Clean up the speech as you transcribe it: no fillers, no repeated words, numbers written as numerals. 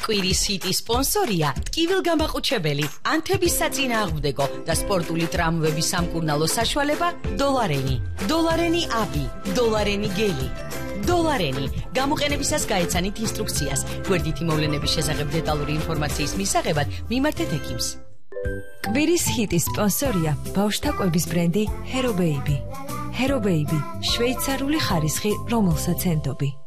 კვირის ჰიტის სპონსორია ტკივილგამაყუჩებელი, ანთების საწინააღმდეგო და სპორტული ტრამვების სამკურნალო საშუალება დოლარენი. დოლარენი აპი, დოლარენი გელი. დოლარენი. გამოყენებისას გაეცანით ინსტრუქციას. გვერდითი მოვლენების შესახებ დეტალური ინფორმაციის მისაღებად მიმართეთ ექიმს. კვირის ჰიტის სპონსორია ბავშვთა კვების ბრენდი Hero Baby. Hero Baby, შვეიცარიული ხარისხი, რომელსაც ენდობი.